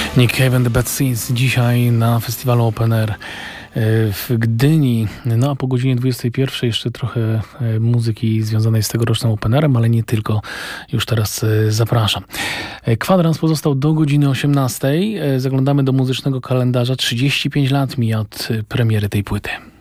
Nick Cave and the Bad Seeds dzisiaj na festiwalu Open Air w Gdyni. No a po godzinie 21 jeszcze trochę muzyki związanej z tegorocznym Open Airem, ale nie tylko. Już teraz zapraszam. Kwadrans pozostał do godziny 18. Zaglądamy do muzycznego kalendarza. 35 lat mija od premiery tej płyty.